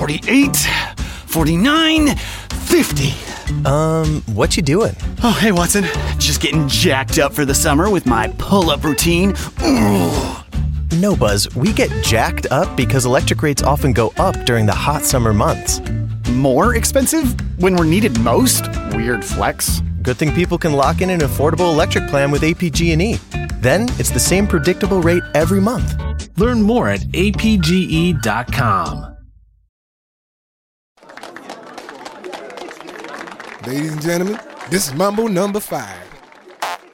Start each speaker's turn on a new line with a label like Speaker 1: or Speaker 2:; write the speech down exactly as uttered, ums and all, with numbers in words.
Speaker 1: forty-eight, forty-nine, fifty.
Speaker 2: Um, what you doing?
Speaker 1: Oh, hey, Watson. Just getting jacked up for the summer with my pull-up routine. Ooh.
Speaker 2: No, Buzz, we get jacked up because electric rates often go up during the hot summer months.
Speaker 1: More expensive when we're needed most? Weird flex.
Speaker 2: Good thing people can lock in an affordable electric plan with A P G and E. Then it's the same predictable rate every month.
Speaker 3: Learn more at A P G E dot com.
Speaker 4: Ladies and gentlemen, this is Mambo number five.